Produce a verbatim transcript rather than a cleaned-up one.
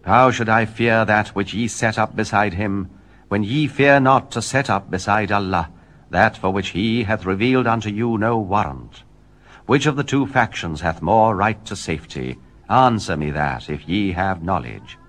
How should I fear that which ye set up beside him, when ye fear not to set up beside Allah that for which he hath revealed unto you no warrant? Which of the two factions hath more right to safety? Answer me that, if ye have knowledge.